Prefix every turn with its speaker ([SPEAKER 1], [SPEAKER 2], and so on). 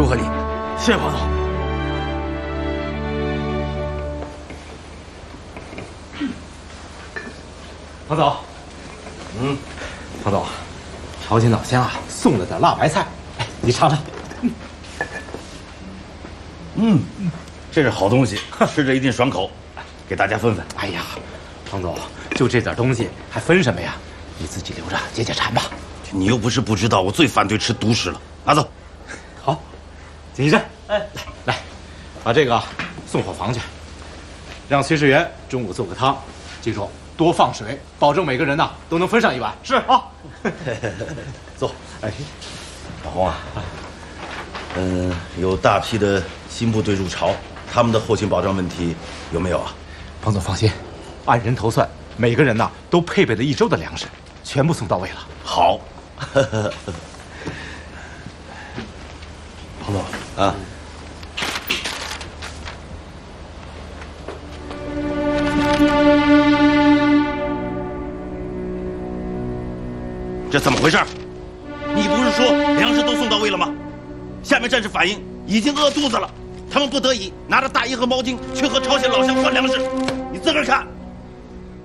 [SPEAKER 1] 祝贺你，
[SPEAKER 2] 谢谢庞总。
[SPEAKER 1] 庞总，庞总，朝廷老乡啊送了点辣白菜，哎，你尝尝。
[SPEAKER 2] 这是好东西，吃着一定爽口，给大家分分。
[SPEAKER 1] 哎呀，庞总，就这点东西还分什么呀？你自己留着解解馋吧。
[SPEAKER 2] 你又不是不知道，我最反对吃独食了。拿走。
[SPEAKER 1] 好，景医生，哎，来，把这个送伙房去，让炊事员中午做个汤，记住多放水，保证每个人呐都能分上一碗。是啊。坐。哎，
[SPEAKER 2] 老洪啊，有大批的新部队入朝，他们的后勤保障问题有没有啊？
[SPEAKER 1] 庞总放心，按人头算，每个人呐都配备了1周的粮食，全部送到位了。
[SPEAKER 2] 好。
[SPEAKER 1] 庞总
[SPEAKER 2] 啊，这怎么回事？你不是说粮食都送到位了吗？下面战士反映已经饿肚子了，他们不得已拿着大衣和毛巾去和朝鲜老乡换粮食。你自个儿看。